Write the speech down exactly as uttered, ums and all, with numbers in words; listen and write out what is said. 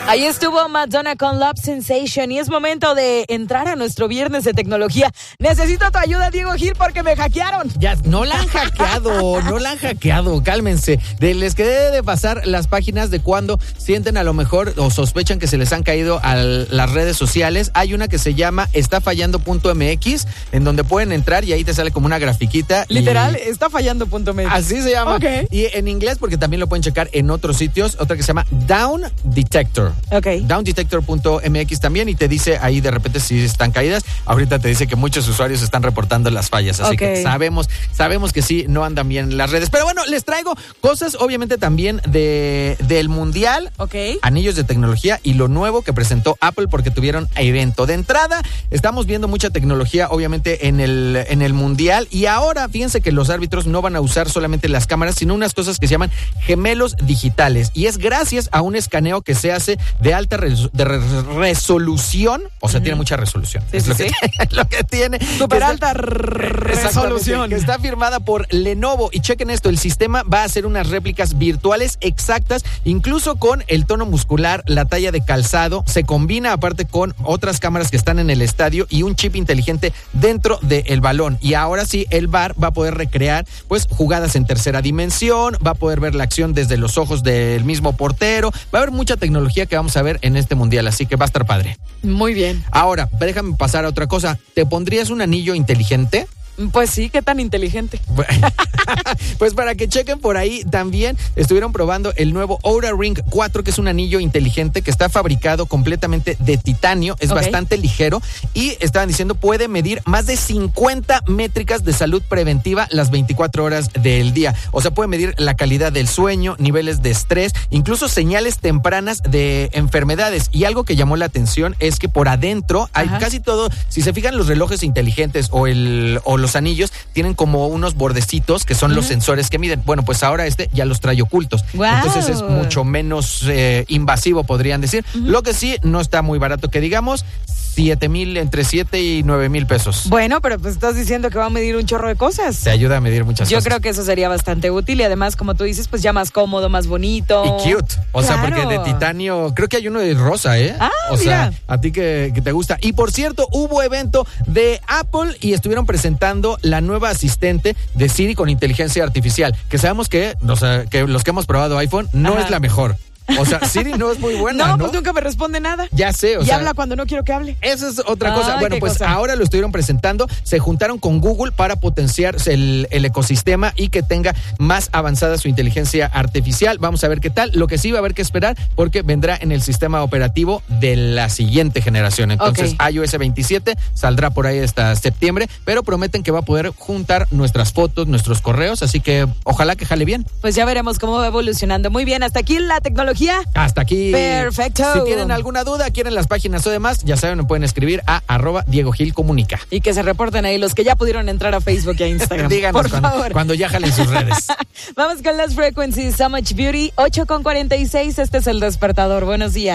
Ahí estuvo Madonna con Love Sensation y es momento de entrar a nuestro viernes de tecnología. Necesito tu ayuda, Diego Gil, porque me hackearon. Ya, no la han hackeado, no la han hackeado, cálmense. De, les quedé de pasar las páginas de cuando sienten a lo mejor o sospechan que se les han caído a las redes sociales. Hay una que se llama está fallando punto m x, en donde pueden entrar y ahí te sale como una grafiquita. Literal, y... está fallando punto m x. Así se llama. Okay. Y en inglés, porque también lo pueden checar en otros sitios, otra que se llama Down Detector. Ok. down detector punto m x también, y te dice ahí de repente si están caídas. Ahorita te dice que muchos usuarios están reportando las fallas, así okay. que sabemos, sabemos que sí, no andan bien las redes. Pero bueno, les traigo cosas obviamente también de del Mundial, okay. anillos de tecnología y lo nuevo que presentó Apple porque tuvieron evento. De entrada, estamos viendo mucha tecnología obviamente en el, en el Mundial, y ahora fíjense que los árbitros no van a usar solamente las cámaras, sino unas cosas que se llaman gemelos digitales, y es gracias a un escaneo que se hace de alta res, de resolución, o sea, uh-huh. tiene mucha resolución. Sí, es sí, lo, sí. Que, lo que tiene. Súper alta resolución. Que está firmada por Lenovo. Y chequen esto, el sistema va a hacer unas réplicas virtuales exactas, incluso con el tono muscular, la talla de calzado. Se combina aparte con otras cámaras que están en el estadio y un chip inteligente dentro del balón. Y ahora sí, el V A R va a poder recrear pues jugadas en tercera dimensión, va a poder ver la acción desde los ojos del mismo portero. Va a haber mucha tecnología que vamos a ver en este mundial, así que va a estar padre. Muy bien. Ahora, déjame pasar a otra cosa. ¿Te pondrías un anillo inteligente? Pues sí, qué tan inteligente. Pues para que chequen por ahí, también estuvieron probando el nuevo Oura Ring cuatro, que es un anillo inteligente que está fabricado completamente de titanio, es okay. bastante ligero, y estaban diciendo puede medir más de cincuenta métricas de salud preventiva las veinticuatro horas del día. O sea, puede medir la calidad del sueño, niveles de estrés, incluso señales tempranas de enfermedades. Y algo que llamó la atención es que por adentro hay Ajá. casi todo, si se fijan los relojes inteligentes o el o los anillos tienen como unos bordecitos que son uh-huh. los sensores que miden. Bueno, pues ahora este ya los trae ocultos. Wow. Entonces es mucho menos eh, invasivo, podrían decir. Uh-huh. Lo que sí, no está muy barato que digamos, siete mil, entre siete y nueve mil pesos. Bueno, pero pues estás diciendo que va a medir un chorro de cosas. Te ayuda a medir muchas Yo cosas. Yo creo que eso sería bastante útil y además, como tú dices, pues ya más cómodo, más bonito. Y cute. O claro. sea, porque de titanio, creo que hay uno de rosa, ¿eh? Ah, o mira. sea, a ti que, que te gusta. Y por cierto, hubo evento de Apple y estuvieron presentando la nueva asistente de Siri con inteligencia artificial, que sabemos que, o sea, que los que hemos probado iPhone no Ajá. es la mejor. O sea, Siri no es muy buena, ¿no? No, pues nunca me responde nada. Ya sé, o y sea. Y habla cuando no quiero que hable. Esa es otra ah, cosa. Bueno, pues cosa. ahora lo estuvieron presentando. Se juntaron con Google para potenciar el, el ecosistema y que tenga más avanzada su inteligencia artificial. Vamos a ver qué tal. Lo que sí va a haber que esperar porque vendrá en el sistema operativo de la siguiente generación. Entonces, okay. iOS veintisiete saldrá por ahí hasta septiembre, pero prometen que va a poder juntar nuestras fotos, nuestros correos, así que ojalá que jale bien. Pues ya veremos cómo va evolucionando. Muy bien, hasta aquí la tecnología. Hasta aquí. Perfecto. Si tienen alguna duda, quieren las páginas o demás, ya saben, me pueden escribir a arroba Diego Gil Comunica. Y que se reporten ahí los que ya pudieron entrar a Facebook y a Instagram. Díganos por cuando, favor. cuando ya jalen sus redes. Vamos con las frequencies. So Much Beauty, ocho con cuarenta y seis. Este es El Despertador. Buenos días.